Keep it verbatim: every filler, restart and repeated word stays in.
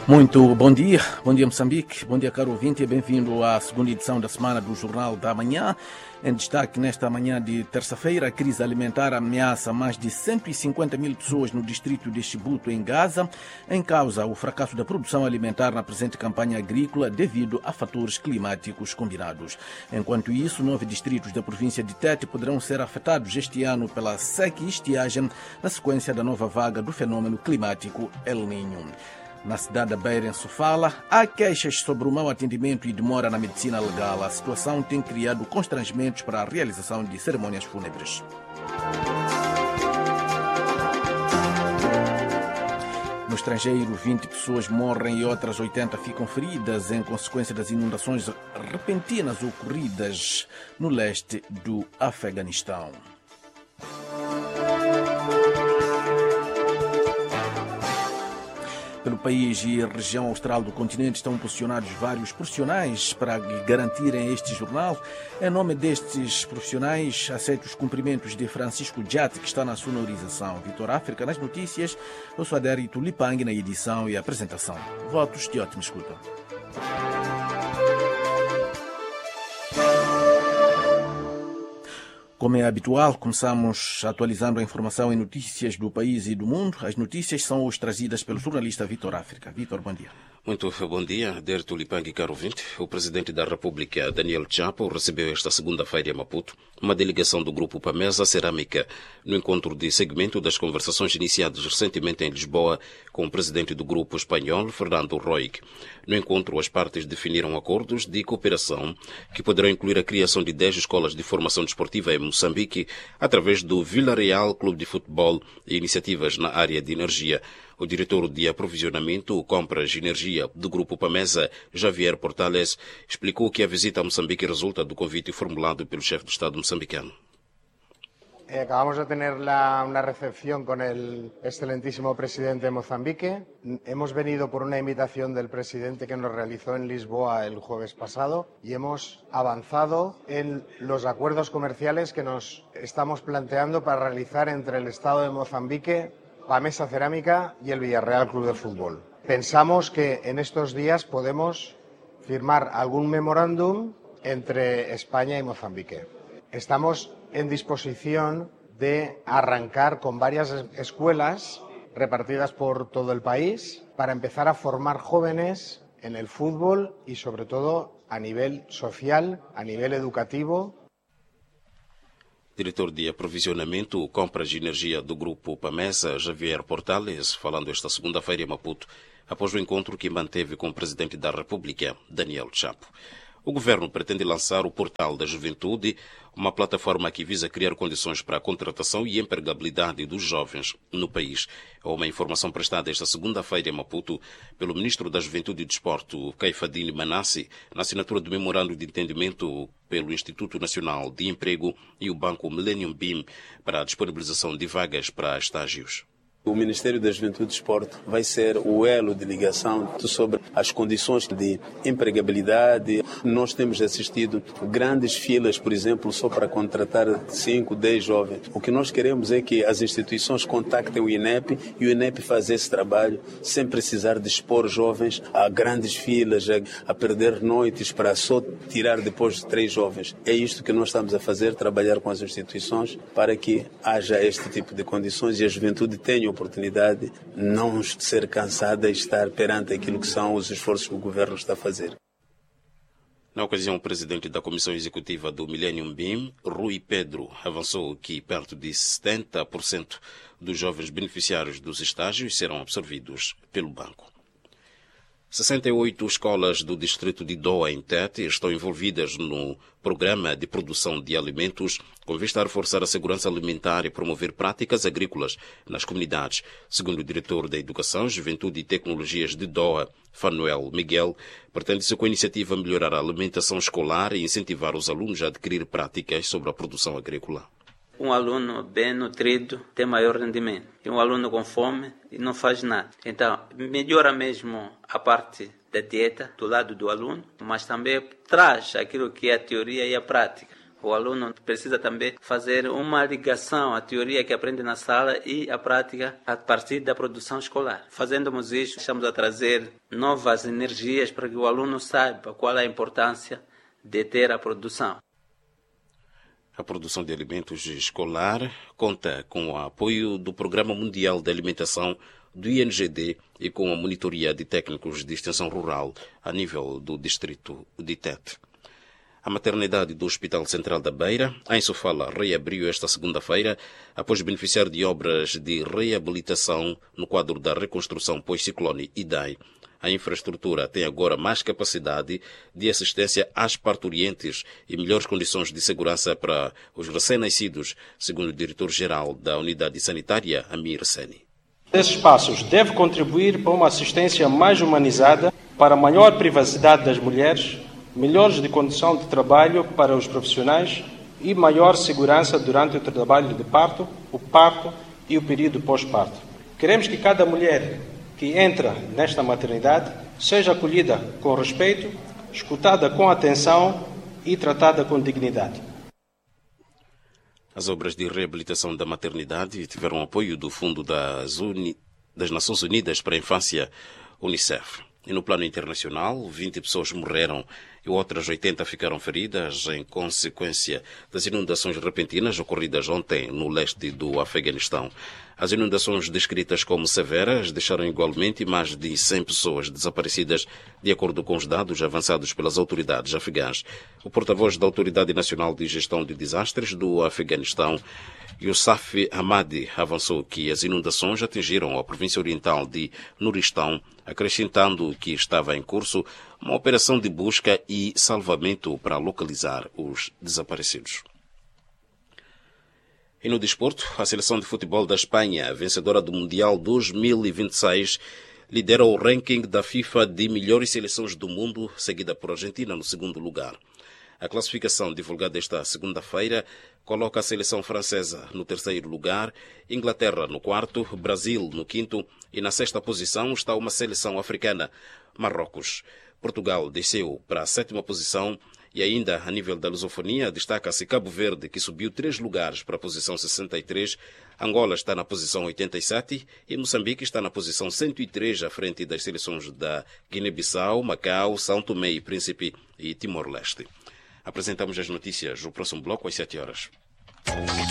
Muito bom dia, bom dia Moçambique, bom dia caro ouvinte e bem-vindo à segunda edição da semana do Jornal da Manhã. Em destaque nesta manhã de terça-feira, a crise alimentar ameaça mais de cento e cinquenta mil pessoas no distrito de Chibuto, em Gaza, em causa o fracasso da produção alimentar na presente campanha agrícola devido a fatores climáticos combinados. Enquanto isso, nove distritos da província de Tete poderão ser afetados este ano pela seca e estiagem na sequência da nova vaga do fenômeno climático El Niño. Na cidade da Beira, em Sofala, há queixas sobre o mau atendimento e demora na medicina legal. A situação tem criado constrangimentos para a realização de cerimônias fúnebres. No estrangeiro, vinte pessoas morrem e outras oitenta ficam feridas em consequência das inundações repentinas ocorridas no leste do Afeganistão. Pelo país e a região austral do continente estão posicionados vários profissionais para garantirem este jornal. Em nome destes profissionais, aceito os cumprimentos de Francisco Jati, que está na sonorização. Vitor África nas notícias, eu sou Adérito Lipang na edição e apresentação. Votos de ótima escuta. Como é habitual, começamos atualizando a informação e notícias do país e do mundo. As notícias são hoje trazidas pelo jornalista Vitor África. Vitor, bom dia. Muito bom dia, Derto Lipang e caro ouvinte. O presidente da República, Daniel Chapo, recebeu esta segunda-feira em Maputo uma delegação do Grupo Pamesa Cerâmica no encontro de segmento das conversações iniciadas recentemente em Lisboa com o presidente do grupo espanhol, Fernando Roig. No encontro, as partes definiram acordos de cooperação que poderão incluir a criação de dez escolas de formação desportiva em Moçambique através do Vila Real Clube de Futebol e iniciativas na área de energia. O diretor de aprovisionamento, compras e energia do Grupo Pamesa, Javier Portales, explicou que a visita a Moçambique resulta do convite formulado pelo chefe do Estado moçambicano. Acabamos de tener la, una recepción con el excelentísimo presidente de Mozambique. Hemos venido por una invitación del presidente que nos realizó en Lisboa el jueves pasado y hemos avanzado en los acuerdos comerciales que nos estamos planteando para realizar entre el Estado de Mozambique, Pamesa Cerámica y el Villarreal Club de Fútbol. Pensamos que en estos días podemos firmar algún memorándum entre España y Mozambique. Estamos en disposición de arrancar con varias escuelas repartidas por todo el país para empezar a formar jóvenes en el fútbol y sobre todo a nivel social, a nivel educativo. Diretor de aprovisionamento, compras e energia do Grupo Pamesa, Javier Portales, falando esta segunda-feira em Maputo, após o encontro que manteve com o presidente da República, Daniel Chapo. O governo pretende lançar o Portal da Juventude, uma plataforma que visa criar condições para a contratação e empregabilidade dos jovens no país. É uma informação prestada esta segunda-feira em Maputo pelo ministro da Juventude e Desporto, Caifadine Manassi, na assinatura do memorando de entendimento pelo Instituto Nacional de Emprego e o Banco Millennium B I M para a disponibilização de vagas para estágios. O Ministério da Juventude e Desporto vai ser o elo de ligação sobre as condições de empregabilidade. Nós temos assistido grandes filas, por exemplo, só para contratar cinco, dez jovens. O que nós queremos é que as instituições contactem o INEP e o INEP faça esse trabalho sem precisar de expor jovens a grandes filas, a, a perder noites para só tirar depois de três jovens. É isto que nós estamos a fazer, trabalhar com as instituições para que haja este tipo de condições e a juventude tenha oportunidade não ser cansada e estar perante aquilo que são os esforços que o governo está a fazer. Na ocasião, o presidente da Comissão Executiva do Millennium B I M, Rui Pedro, avançou que perto de setenta por cento dos jovens beneficiários dos estágios serão absorvidos pelo banco. sessenta e oito escolas do distrito de Doa, em Tete, estão envolvidas no programa de produção de alimentos com vista a reforçar a segurança alimentar e promover práticas agrícolas nas comunidades. Segundo o diretor da Educação, Juventude e Tecnologias de Doa, Fanuel Miguel, pretende-se com a iniciativa melhorar a alimentação escolar e incentivar os alunos a adquirir práticas sobre a produção agrícola. Um aluno bem nutrido tem maior rendimento. E um aluno com fome não faz nada. Então, melhora mesmo a parte da dieta do lado do aluno, mas também traz aquilo que é a teoria e a prática. O aluno precisa também fazer uma ligação, a teoria que aprende na sala e a prática a partir da produção escolar. Fazendo isso, estamos a trazer novas energias para que o aluno saiba qual é a importância de ter a produção. A produção de alimentos escolar conta com o apoio do Programa Mundial de Alimentação do I N G D e com a monitoria de técnicos de extensão rural a nível do distrito de Tete. A maternidade do Hospital Central da Beira, em Sofala, reabriu esta segunda-feira após beneficiar de obras de reabilitação no quadro da reconstrução pós-ciclone Idai. A infraestrutura tem agora mais capacidade de assistência às parturientes e melhores condições de segurança para os recém-nascidos, segundo o diretor-geral da Unidade Sanitária, Amir Seni. Esses passos devem contribuir para uma assistência mais humanizada, para maior privacidade das mulheres, melhores de condição de trabalho para os profissionais e maior segurança durante o trabalho de parto, o parto e o período pós-parto. Queremos que cada mulher que entra nesta maternidade seja acolhida com respeito, escutada com atenção e tratada com dignidade. As obras de reabilitação da maternidade tiveram apoio do Fundo das, Uni... das Nações Unidas para a Infância, Unicef. E no plano internacional, vinte pessoas morreram e outras oitenta ficaram feridas em consequência das inundações repentinas ocorridas ontem no leste do Afeganistão. As inundações descritas como severas deixaram igualmente mais de cem pessoas desaparecidas, de acordo com os dados avançados pelas autoridades afegãs. O porta-voz da Autoridade Nacional de Gestão de Desastres do Afeganistão, Yousaf Hamadi, avançou que as inundações atingiram a província oriental de Nuristão, acrescentando que estava em curso uma operação de busca e salvamento para localizar os desaparecidos. E no desporto, a seleção de futebol da Espanha, vencedora do Mundial dois mil e vinte e seis, lidera o ranking da FIFA de melhores seleções do mundo, seguida por Argentina no segundo lugar. A classificação divulgada esta segunda-feira coloca a seleção francesa no terceiro lugar, Inglaterra no quarto, Brasil no quinto e na sexta posição está uma seleção africana, Marrocos. Portugal desceu para a sétima posição e ainda a nível da lusofonia destaca-se Cabo Verde, que subiu três lugares para a posição sessenta e três, Angola está na posição oitenta e sete e Moçambique está na posição cento e três à frente das seleções da Guiné-Bissau, Macau, São Tomé e Príncipe e Timor-Leste. Apresentamos as notícias no próximo bloco às sete horas.